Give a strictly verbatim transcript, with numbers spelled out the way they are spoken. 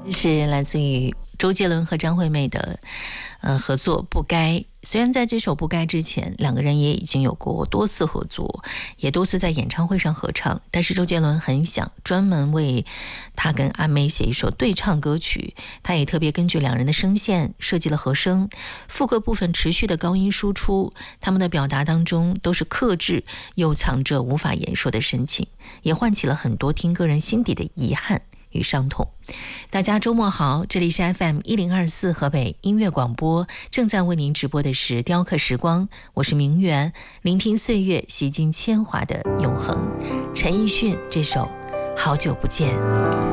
是来自于周杰伦和张惠妹的呃合作《不该》。虽然在这首《不该》之前，两个人也已经有过多次合作，也多次在演唱会上合唱，但是周杰伦很想专门为他跟阿妹写一首对唱歌曲，他也特别根据两人的声线设计了和声，副歌部分持续的高音输出，他们的表达当中都是克制又藏着无法言说的深情，也唤起了很多听歌人心底的遗憾与伤痛。大家周末好，这里是 F M 一零二四河北音乐广播，正在为您直播的是雕刻时光，我是明媛，聆听岁月洗尽铅华的永恒。陈奕迅这首好久不见。